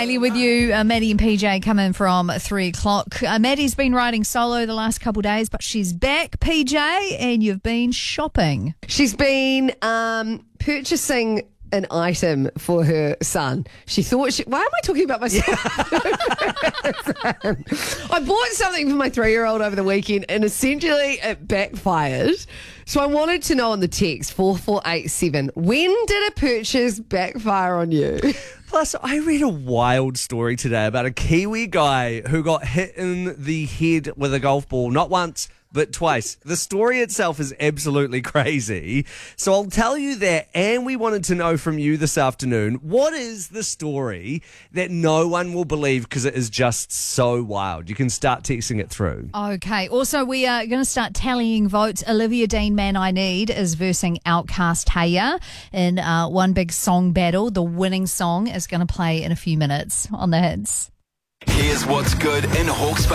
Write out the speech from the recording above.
Hayley with you. Maddie and PJ come in from 3 o'clock. Maddie's been riding solo the last couple of days, but she's back, PJ, and you've been shopping. She's been purchasing an item for her son. She thought why am I talking about myself? I bought something for my 3-year-old over the weekend and essentially it backfired. So I wanted to know on the text 4487, when did a purchase backfire on you? Plus, I read a wild story today about a Kiwi guy who got hit in the head with a golf ball, not once, but twice. The story itself is absolutely crazy. So I'll tell you that, and we wanted to know from you this afternoon, what is the story that no one will believe because it is just so wild? You can start texting it through. Okay. Also, we are going to start tallying votes. Olivia Dean, Man I Need, is versing Outcast Haya in one big song battle. The winning song is going to play in a few minutes on the hits. Here's what's good in Hawke's Bay.